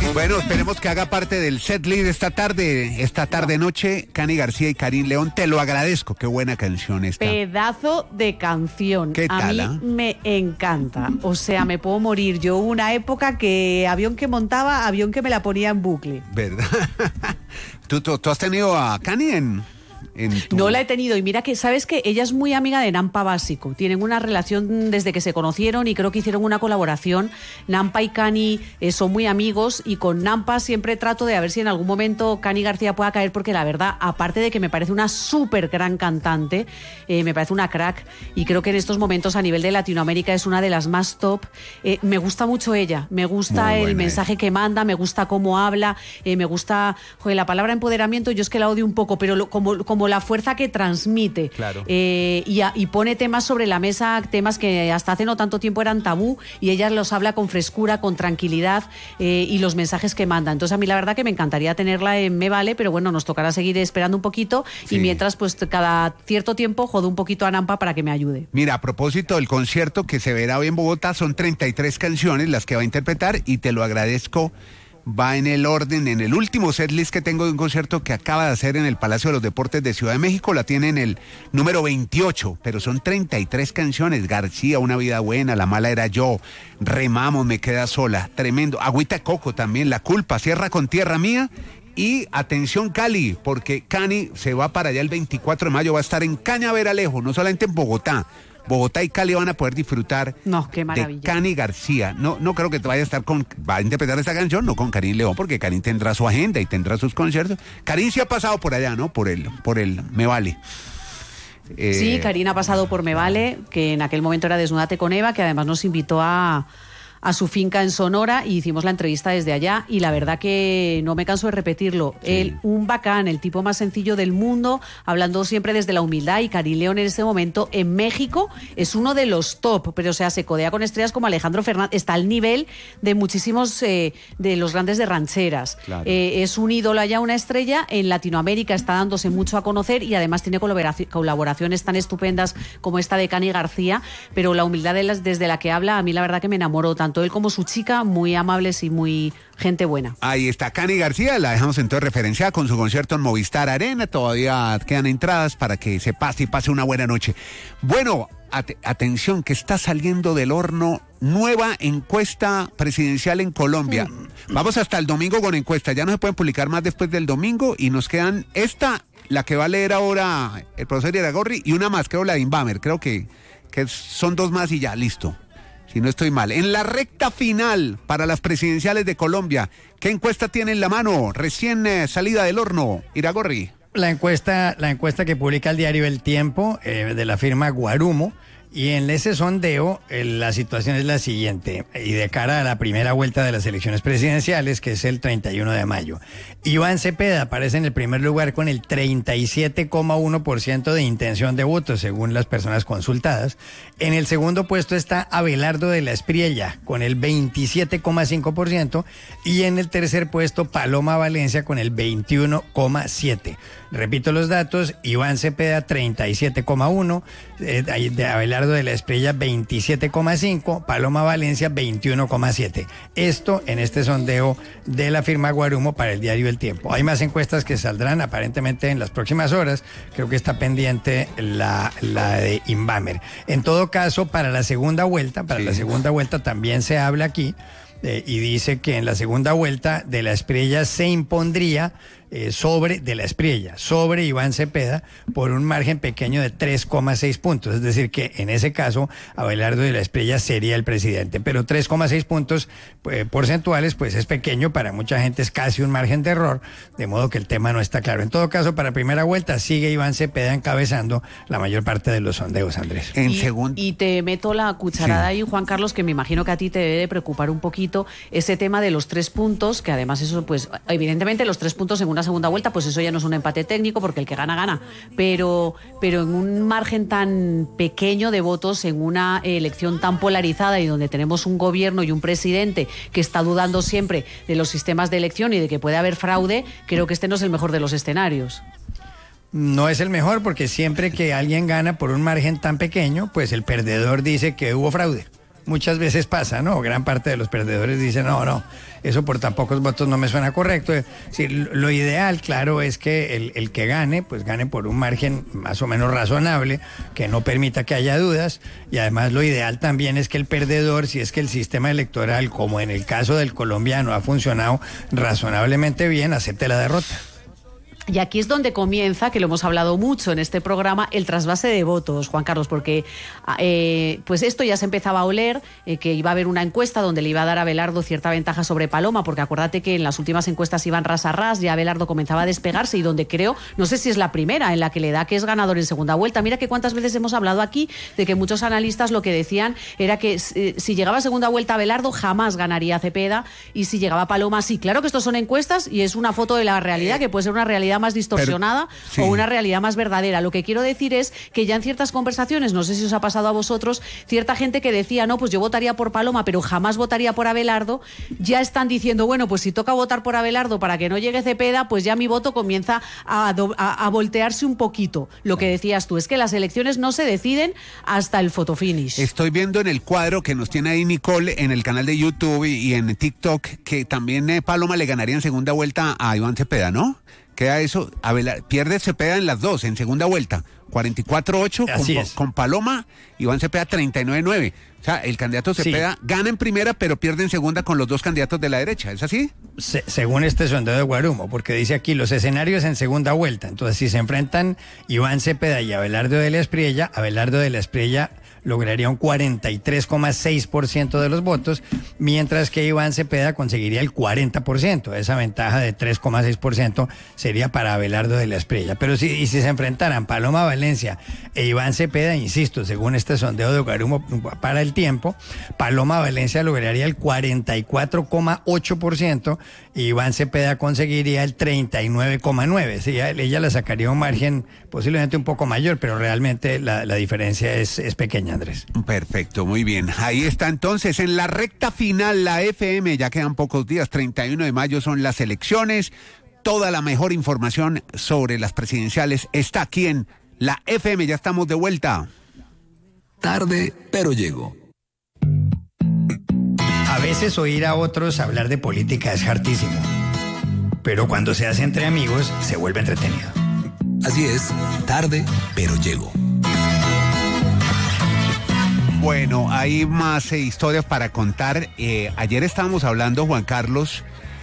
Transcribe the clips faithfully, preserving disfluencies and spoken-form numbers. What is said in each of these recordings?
Bueno, esperemos que haga parte del setlist esta tarde, esta tarde-noche, Cani García y Karim León. Te lo agradezco, qué buena canción esta. Pedazo de canción. ¿Qué tal? A mí me encanta. O sea, me puedo morir. Yo hubo una época que avión que montaba, avión que me la ponía en bucle. ¿Verdad? ¿Tú, tú, tú has tenido a Cani en...? Tu... No la he tenido, y mira que, ¿sabes qué? Ella es muy amiga de Nampa Básico, tienen una relación desde que se conocieron y creo que hicieron una colaboración. Nampa y Cani eh, son muy amigos, y con Nampa siempre trato de a ver si en algún momento Cani García pueda caer, porque la verdad, aparte de que me parece una súper gran cantante, eh, me parece una crack, y creo que en estos momentos a nivel de Latinoamérica es una de las más top. Eh, me gusta mucho ella, me gusta el mensaje que manda, me gusta cómo habla, eh, me gusta, joder, la palabra empoderamiento, yo es que la odio un poco, pero lo, como, como la fuerza que transmite, claro. eh, y, a, y pone temas sobre la mesa, temas que hasta hace no tanto tiempo eran tabú, y ella los habla con frescura, con tranquilidad, eh, y los mensajes que manda. Entonces a mí la verdad que me encantaría tenerla en Me Vale, pero bueno, nos tocará seguir esperando un poquito, sí. Y mientras pues cada cierto tiempo jodo un poquito a Nampa para que me ayude. Mira, a propósito del concierto que se verá hoy en Bogotá, son treinta y tres canciones las que va a interpretar, y te lo agradezco. Va en el orden, en el último setlist que tengo de un concierto que acaba de hacer en el Palacio de los Deportes de Ciudad de México, la tiene en el número veintiocho, pero son treinta y tres canciones. García, Una Vida Buena, La Mala Era Yo, Remamos, Me Queda Sola, tremendo. Agüita de Coco también, La Culpa, Cierra con Tierra Mía. Y atención Cali, porque Cani se va para allá el veinticuatro de mayo, va a estar en Cañaveralejo, no solamente en Bogotá. Bogotá y Cali van a poder disfrutar no, qué maravilla. de Cani García. No, no creo que te vaya a estar con, va a interpretar esta canción, no con Karim León, porque Karim tendrá su agenda y tendrá sus conciertos. Karim sí ha pasado por allá, ¿no? Por el, por el Me Vale. Eh... Sí, Karim ha pasado por Me Vale, que en aquel momento era Desnúdate con Eva, que además nos invitó a... a su finca en Sonora, y hicimos la entrevista desde allá, y la verdad que no me canso de repetirlo, sí. Él, un bacán, el tipo más sencillo del mundo, hablando siempre desde la humildad, y Karim León en este momento en México es uno de los top, pero o sea, se codea con estrellas como Alejandro Fernández, está al nivel de muchísimos eh, de los grandes de rancheras, claro. eh, es un ídolo allá, una estrella, en Latinoamérica está dándose mucho a conocer, y además tiene colaboraciones tan estupendas como esta de Cani García, pero la humildad de las, desde la que habla, a mí la verdad que me enamoró tanto tanto él como su chica, muy amables y muy gente buena. Ahí está Cani García, la dejamos entonces referenciada con su concierto en Movistar Arena, todavía quedan entradas para que se pase y pase una buena noche. Bueno, at- atención, que está saliendo del horno nueva encuesta presidencial en Colombia. Mm. Vamos hasta el domingo con encuesta, ya no se pueden publicar más después del domingo, y nos quedan esta, la que va a leer ahora el profesor Iragorri, y una más, creo la de Inbamer, creo que, que son dos más y ya, listo. Si no estoy mal. En la recta final para las presidenciales de Colombia, ¿qué encuesta tiene en la mano? Recién eh, salida del horno, Iragorri. La encuesta, la encuesta que publica el diario El Tiempo, eh, de la firma Guarumo, y en ese sondeo eh, la situación es la siguiente, y de cara a la primera vuelta de las elecciones presidenciales, que es el treinta y uno de mayo. Iván Cepeda aparece en el primer lugar con el treinta y siete coma uno por ciento de intención de voto, según las personas consultadas. En el segundo puesto está Abelardo de la Espriella, con el veintisiete coma cinco por ciento, y en el tercer puesto Paloma Valencia con el veintiuno coma siete por ciento. Repito los datos: Iván Cepeda treinta y siete coma uno, eh, de Abelardo de la Espriella veintisiete coma cinco, Paloma Valencia veintiuno coma siete. Esto en este sondeo de la firma Guarumo para el diario El Tiempo. Hay más encuestas que saldrán aparentemente en las próximas horas. Creo que está pendiente la, la de Inbamer. En todo caso, para la segunda vuelta, para sí. la segunda vuelta también se habla aquí, eh, y dice que en la segunda vuelta de la Espriella se impondría Eh, sobre de la Espriella, sobre Iván Cepeda, por un margen pequeño de tres coma seis puntos, es decir que en ese caso Abelardo de la Espriella sería el presidente, pero tres coma seis puntos eh, porcentuales pues es pequeño, para mucha gente es casi un margen de error, de modo que el tema no está claro. En todo caso, para primera vuelta sigue Iván Cepeda encabezando la mayor parte de los sondeos, Andrés. En y, segun... y te meto la cucharada sí. ahí, Juan Carlos, que me imagino que a ti te debe de preocupar un poquito ese tema de los tres puntos, que además eso pues evidentemente los tres puntos en una segunda vuelta, pues eso ya no es un empate técnico, porque el que gana, gana, pero, pero en un margen tan pequeño de votos, en una elección tan polarizada, y donde tenemos un gobierno y un presidente que está dudando siempre de los sistemas de elección y de que puede haber fraude, creo que este no es el mejor de los escenarios. No es el mejor, porque siempre que alguien gana por un margen tan pequeño, pues el perdedor dice que hubo fraude. muchas veces pasa, ¿no? Gran parte de los perdedores dicen, no, no, eso por tan pocos votos no me suena correcto. Es decir, lo ideal, claro, es que el, el que gane, pues gane por un margen más o menos razonable, que no permita que haya dudas, y además lo ideal también es que el perdedor, si es que el sistema electoral, como en el caso del colombiano, ha funcionado razonablemente bien, acepte la derrota. Y aquí es donde comienza, que lo hemos hablado mucho en este programa, el trasvase de votos, Juan Carlos, porque eh, pues esto ya se empezaba a oler, eh, que iba a haber una encuesta donde le iba a dar a Abelardo cierta ventaja sobre Paloma, porque acuérdate que en las últimas encuestas iban ras a ras, ya Abelardo comenzaba a despegarse, y donde creo, no sé si es la primera, en la que le da que es ganador en segunda vuelta. Mira que cuántas veces hemos hablado aquí de que muchos analistas lo que decían era que eh, si llegaba a segunda vuelta Abelardo jamás ganaría Cepeda, y si llegaba Paloma sí. Claro que estos son encuestas y es una foto de la realidad, que puede ser una realidad más distorsionada, pero, sí, o una realidad más verdadera. Lo que quiero decir es que ya en ciertas conversaciones, no sé si os ha pasado a vosotros, cierta gente que decía, no, pues yo votaría por Paloma, pero jamás votaría por Abelardo, ya están diciendo, bueno, pues si toca votar por Abelardo para que no llegue Cepeda, pues ya mi voto comienza a, a, a voltearse un poquito. Lo que decías tú, es que las elecciones no se deciden hasta el fotofinish. Estoy viendo en el cuadro que nos tiene ahí Nicole en el canal de YouTube y, y en TikTok que también eh, Paloma le ganaría en segunda vuelta a Iván Cepeda, ¿no? Queda eso, Abel, pierde Cepeda en las dos, en segunda vuelta, cuarenta y cuatro ocho con, con Paloma, Iván Cepeda treinta y nueve nueve. O sea, el candidato Cepeda sí gana en primera, pero pierde en segunda con los dos candidatos de la derecha, ¿es así? Se, según este sondeo de Guarumo, porque dice aquí los escenarios en segunda vuelta. Entonces, si se enfrentan Iván Cepeda y Abelardo de la Espriella, Abelardo de la Espriella lograría un cuarenta y tres coma seis por ciento de los votos, mientras que Iván Cepeda conseguiría el cuarenta por ciento. Esa ventaja de tres coma seis por ciento sería para Abelardo de la Espriella. Pero si, y si se enfrentaran Paloma Valencia e Iván Cepeda, insisto, según este sondeo de Guarumo para el tiempo, Paloma Valencia lograría el cuarenta y cuatro coma ocho por ciento y Iván Cepeda conseguiría el treinta y nueve coma nueve por ciento. Sí, ella le sacaría un margen posiblemente un poco mayor, pero realmente la, la diferencia es, es pequeña, Andrés. Perfecto, muy bien. Ahí está entonces, en la recta final, la F M, ya quedan pocos días, treinta y uno de mayo son las elecciones. Toda la mejor información sobre las presidenciales está aquí en la F M, ya estamos de vuelta. Tarde, pero llego. A veces oír a otros hablar de política es hartísimo, pero cuando se hace entre amigos se vuelve entretenido. Así es, tarde, pero llego. Bueno, hay más eh, historias para contar. Eh, ayer estábamos hablando, Juan Carlos,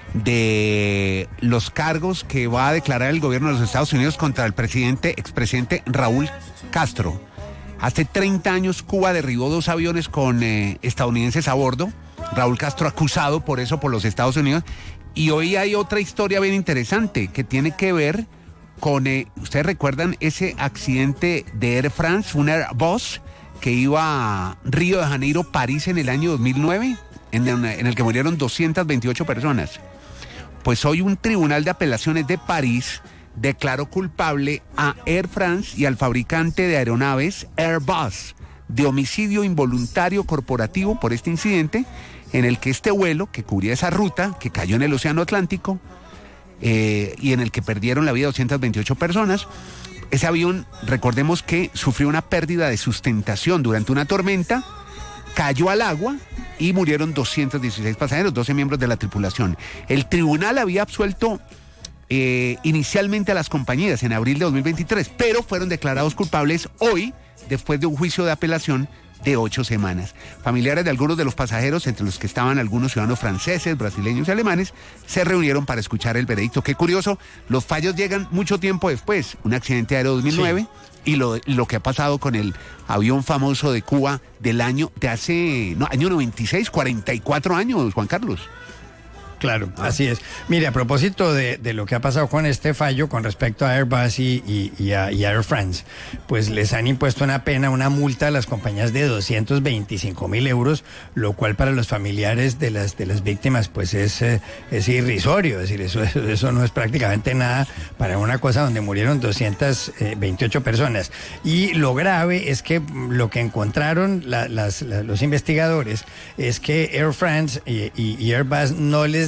de los cargos que va a declarar el gobierno de los Estados Unidos contra el presidente, expresidente Raúl Castro. Hace treinta años Cuba derribó dos aviones con eh, estadounidenses a bordo. Raúl Castro acusado por eso por los Estados Unidos. Y hoy hay otra historia bien interesante que tiene que ver con, eh, ¿ustedes recuerdan ese accidente de Air France, un Airbus que iba a Río de Janeiro, París en el año dos mil nueve, en el, en el que murieron doscientas veintiocho personas? Pues hoy un tribunal de apelaciones de París declaró culpable a Air France y al fabricante de aeronaves Airbus de homicidio involuntario corporativo por este incidente en el que este vuelo que cubría esa ruta, que cayó en el Océano Atlántico eh, y en el que perdieron la vida doscientas veintiocho personas, ese avión, recordemos que sufrió una pérdida de sustentación durante una tormenta, cayó al agua y murieron doscientos dieciséis pasajeros, doce miembros de la tripulación. El tribunal había absuelto eh, inicialmente a las compañías en abril de dos mil veintitrés, pero fueron declarados culpables hoy, después de un juicio de apelación de ocho semanas. Familiares de algunos de los pasajeros, entre los que estaban algunos ciudadanos franceses, brasileños y alemanes, se reunieron para escuchar el veredicto. Qué curioso, los fallos llegan mucho tiempo después. Un accidente aéreo dos mil nueve sí. y lo, lo que ha pasado con el avión famoso de Cuba del año, de hace, no, año noventa y seis, cuarenta y cuatro años, Juan Carlos. Claro, ah. así es. Mire, a propósito de, de lo que ha pasado con este fallo con respecto a Airbus y, y, y, a, y a Air France, pues les han impuesto una pena, una multa a las compañías de doscientos veinticinco mil euros, lo cual para los familiares de las de las víctimas pues es, eh, es irrisorio. Es decir, eso, eso, eso no es prácticamente nada para una cosa donde murieron doscientas veintiocho personas. Y lo grave es que lo que encontraron la, las, la, los investigadores es que Air France y, y, y Airbus no les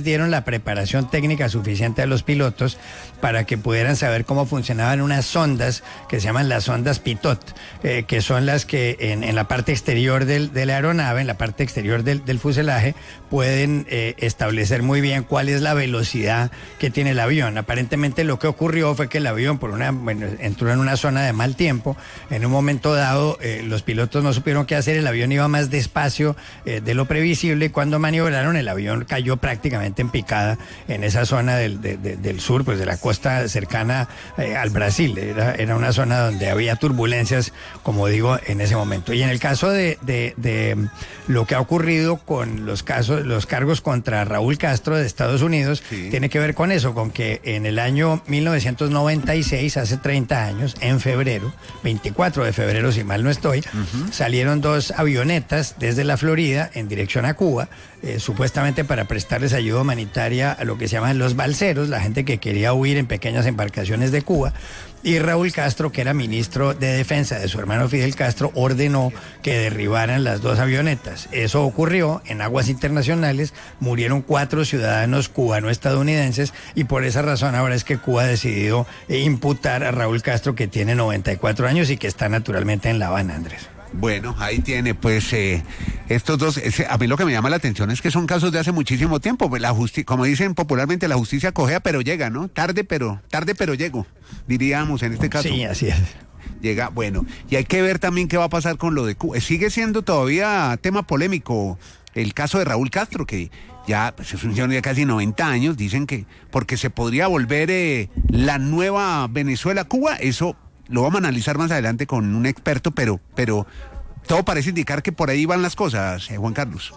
dieron la preparación técnica suficiente a los pilotos para que pudieran saber cómo funcionaban unas sondas que se llaman las sondas Pitot, eh, que son las que en, en la parte exterior del, de la aeronave, en la parte exterior del, del fuselaje, pueden eh, establecer muy bien cuál es la velocidad que tiene el avión. Aparentemente lo que ocurrió fue que el avión por una, bueno, entró en una zona de mal tiempo. En un momento dado eh, los pilotos no supieron qué hacer, el avión iba más despacio eh, de lo previsible y cuando maniobraron el avión cayó prácticamente en picada en esa zona del, de, de, del sur, pues de la costa cercana eh, al Brasil. Era, era una zona donde había turbulencias, como digo, en ese momento. Y en el caso de, de, de lo que ha ocurrido con los casos, los cargos contra Raúl Castro de Estados Unidos, sí, tiene que ver con eso, con que en el año mil novecientos noventa y seis, hace treinta años, en febrero, veinticuatro de febrero, si mal no estoy, uh-huh, salieron dos avionetas desde la Florida en dirección a Cuba, eh, supuestamente para prestarles ayuda humanitaria a lo que se llaman los balseros, la gente que quería huir en pequeñas embarcaciones de Cuba. Y Raúl Castro, que era ministro de Defensa de su hermano Fidel Castro, ordenó que derribaran las dos avionetas. Eso ocurrió en aguas internacionales, murieron cuatro ciudadanos cubano-estadounidenses y por esa razón ahora es que Cuba ha decidido imputar a Raúl Castro, que tiene noventa y cuatro años y que está naturalmente en La Habana, Andrés. Bueno, ahí tiene, pues, eh, estos dos, ese, a mí lo que me llama la atención es que son casos de hace muchísimo tiempo, pues la justi- como dicen popularmente, la justicia cojea pero llega, ¿no? Tarde pero, tarde pero llego, diríamos en este caso. Sí, así es. Llega, bueno, y hay que ver también qué va a pasar con lo de Cuba. Sigue siendo todavía tema polémico el caso de Raúl Castro, que ya, pues es un señor de casi noventa años, dicen que porque se podría volver eh, la nueva Venezuela-Cuba, eso lo vamos a analizar más adelante con un experto, pero, pero todo parece indicar que por ahí van las cosas, eh, Juan Carlos.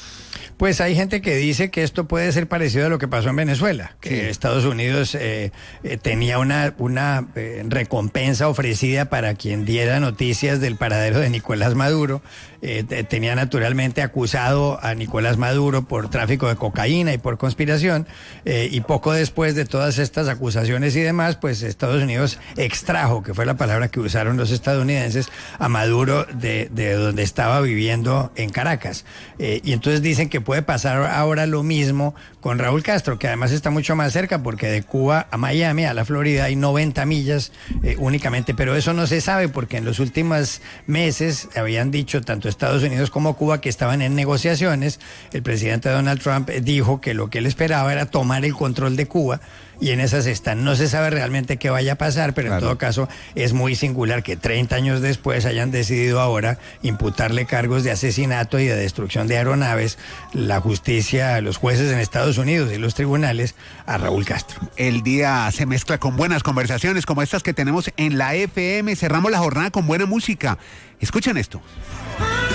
Pues hay gente que dice que esto puede ser parecido a lo que pasó en Venezuela, que sí, Estados Unidos eh, eh, tenía una, una eh, recompensa ofrecida para quien diera noticias del paradero de Nicolás Maduro. Eh, tenía naturalmente acusado a Nicolás Maduro por tráfico de cocaína y por conspiración, eh, y poco después de todas estas acusaciones y demás, pues Estados Unidos extrajo, que fue la palabra que usaron los estadounidenses, a Maduro de, de donde estaba viviendo en Caracas. Eh, y entonces dicen que puede pasar ahora lo mismo con Raúl Castro, que además está mucho más cerca, porque de Cuba a Miami, a la Florida, hay noventa millas eh, únicamente, pero eso no se sabe porque en los últimos meses habían dicho tanto Estados Unidos como Cuba que estaban en negociaciones. El presidente Donald Trump dijo que lo que él esperaba era tomar el control de Cuba y en esas están. No se sabe realmente qué vaya a pasar, pero claro, en todo caso es muy singular que treinta años después hayan decidido ahora imputarle cargos de asesinato y de destrucción de aeronaves, la justicia, los jueces en Estados Unidos y los tribunales, a Raúl Castro. El día se mezcla con buenas conversaciones como estas que tenemos en la F M. Cerramos la jornada con buena música. Escuchen esto.